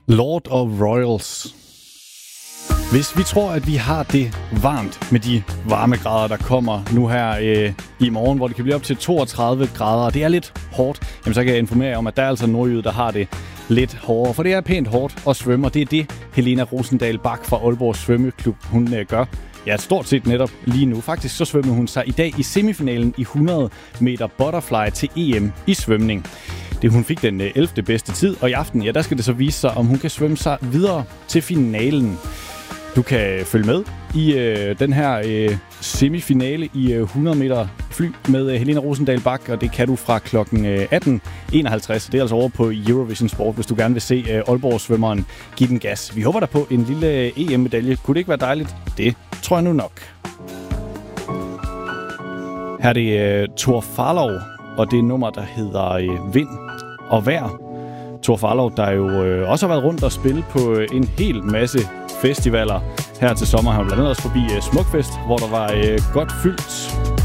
Lord of Royals. Hvis vi tror, at vi har det varmt med de varmegrader, der kommer nu her i morgen, hvor det kan blive op til 32 grader, og det er lidt hårdt, jamen så kan jeg informere jer om, at der er altså nordjyde, der har det lidt hårdere. For det er pænt hårdt at svømme, og det er det, Helena Rosendal Bach fra Aalborg Svømmeklub, hun gør. Ja, stort set netop lige nu. Faktisk så svømmede hun sig i dag i semifinalen i 100 meter butterfly til EM i svømning. Hun fik den 11. bedste tid, og i aften, ja, der skal det så vise sig, om hun kan svømme sig videre til finalen. Du kan følge med i den her semifinale i 100 meter fly med Helena Rosendal Bach, og det kan du fra klokken 18.51. Det er altså over på Eurovision Sport, hvis du gerne vil se Aalborg-svømmeren give den gas. Vi håber der på en lille EM-medalje. Kunne det ikke være dejligt? Det tror jeg nu nok. Her er det Thor Farlov, og det er nummer, der hedder Vind og Vejr. Thor Farlov, der jo også har været rundt og spille på en hel masse festivaler her til sommer. Han var blandt andet også forbi Smukfest, hvor der var godt fyldt.